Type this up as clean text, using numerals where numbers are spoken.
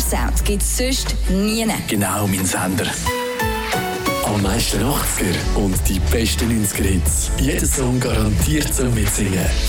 Sound gibt es sonst nie. Genau, mein Sender. Am meisten 80er und die besten 90er Hits. Jeder Song garantiert zum Mitsingen.